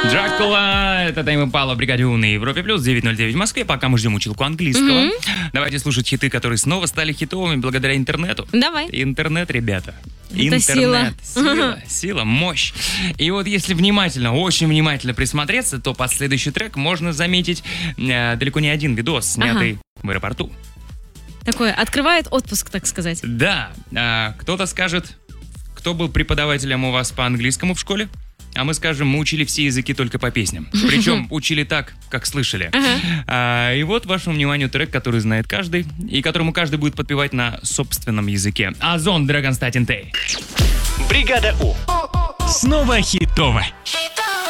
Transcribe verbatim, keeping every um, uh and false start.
Дракула, это Тайм Импала в бригаде У на Европе плюс девять ноль девять в Москве. Пока мы ждем училку английского. Mm-hmm. Давайте слушать хиты, которые снова стали хитовыми благодаря интернету. Давай. Интернет, ребята. Это Интернет. сила. Сила, сила, мощь. И вот если внимательно, очень внимательно присмотреться, то под следующий трек можно заметить э, далеко не один видос, снятый ага. в аэропорту. Такое, открывает отпуск, так сказать. Да. Э, кто-то скажет, кто был преподавателем у вас по английскому в школе? А мы скажем, мы учили все языки только по песням. Причем учили так, как слышали. Uh-huh. А, и вот вашему вниманию трек, который знает каждый, и которому каждый будет подпевать на собственном языке. Озон, Драгонстатин Тей. Бригада У. Снова хитово.